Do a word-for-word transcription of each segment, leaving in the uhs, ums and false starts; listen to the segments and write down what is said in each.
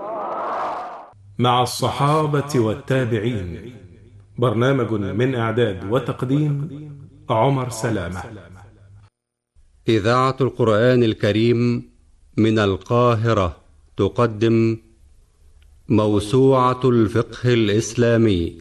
مع الصحابة والتابعين، برنامج من إعداد وتقديم عمر سلامة. إذاعة القرآن الكريم من القاهرة تقدم موسوعة الفقه الإسلامي،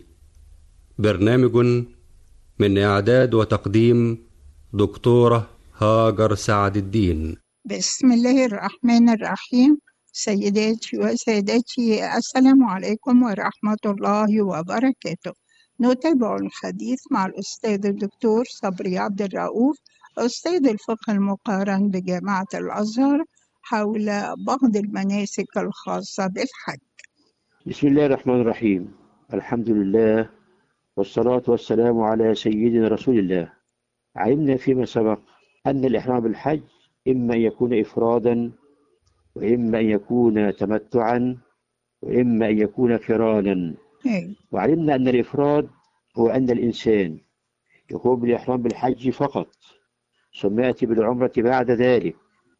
برنامج من إعداد وتقديم دكتورة هاجر سعد الدين. بسم الله الرحمن الرحيم. سيداتي وسادتي، السلام عليكم ورحمة الله وبركاته. نتابع الحديث مع الأستاذ الدكتور صبري عبد الرؤوف، أستاذ الفقه المقارن بجامعة الأزهر، حول بعض المناسك الخاصة بالحج. بسم الله الرحمن الرحيم. الحمد لله والصلاة والسلام على سيدنا رسول الله. علمنا فيما سبق أن الإحرام بالحج إما أن يكون إفرادا، وإما أن يكون تمتعا، وإما أن يكون قرانا. وعلمنا أن الإفراد هو أن الإنسان يقوم بالإحرام بالحج فقط ثم يأتي بالعمرة بعد ذلك.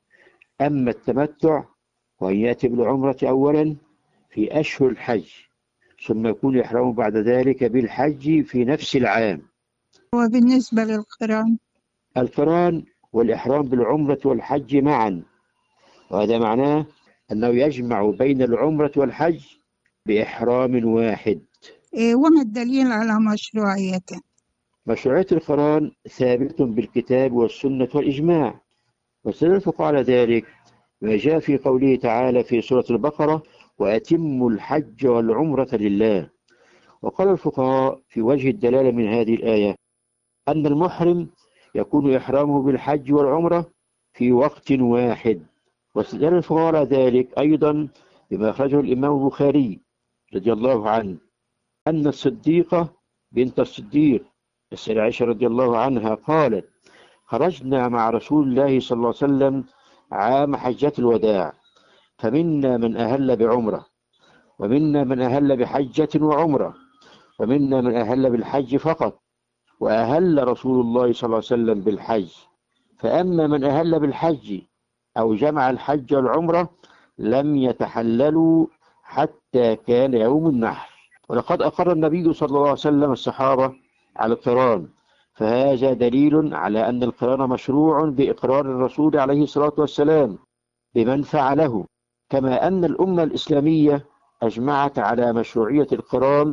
أما التمتع وأن يأتي بالعمرة أولا في أشهر الحج ثم يكون إحرامه بعد ذلك بالحج في نفس العام. وبالنسبة للقران، القران والإحرام بالعمرة والحج معا، وهذا معناه أنه يجمع بين العمرة والحج بإحرام واحد. وما الدليل على مشروعيته؟ مشروعية القران ثابت بالكتاب والسنة والإجماع، واستدل الفقهاء على ذلك ما جاء في قوله تعالى في سورة البقرة: وأتموا الحج والعمرة لله. وقال الفقهاء في وجه الدلالة من هذه الآية أن المحرم يكون إحرامه بالحج والعمرة في وقت واحد. واستدل الفقهاء على ذلك أيضا بما أخرجه الإمام البخاري رضي الله عنه أن الصديقة بنت الصديق السيدة عائشة رضي الله عنها قالت: خرجنا مع رسول الله صلى الله عليه وسلم عام حجة الوداع، فمنا من أهل بعمرة، ومنا من أهل بحجة وعمرة، ومنا من أهل بالحج فقط، وأهل رسول الله صلى الله عليه وسلم بالحج. فأما من أهل بالحج أو جمع الحج والعمرة لم يتحللوا حتى كان يوم النحر. ولقد أقر النبي صلى الله عليه وسلم الصحابة على القران، فهذا دليل على أن القران مشروع بإقرار الرسول عليه الصلاة والسلام بمن فعله، كما أن الأمة الإسلامية أجمعت على مشروعية القران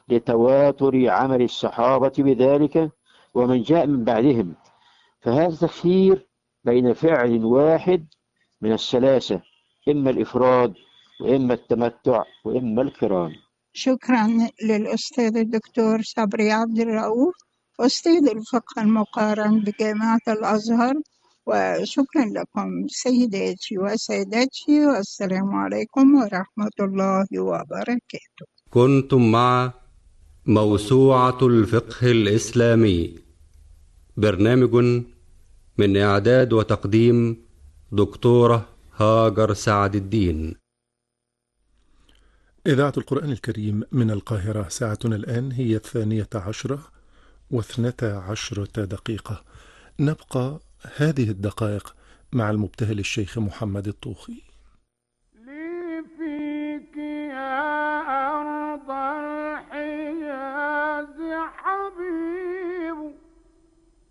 لتواتر عمل الصحابة بذلك ومن جاء من بعدهم. فهذا تخيير بين فعل واحد من الثلاثة، إما الإفراد وإما التمتع وإما القران. شكرا للأستاذ الدكتور صبري عبد الرؤوف، أستاذ الفقه المقارن بجامعة الأزهر. وشكرا لكم سيداتي وسادتي، والسلام عليكم ورحمة الله وبركاته. كنتم مع موسوعة الفقه الإسلامي، برنامج من إعداد وتقديم دكتورة هاجر سعد الدين. إذاعة القرآن الكريم من القاهرة، ساعتنا الآن هي الثانية عشرة واثنتا عشرة دقيقة. نبقى هذه الدقائق مع المبتهل الشيخ محمد الطوخي.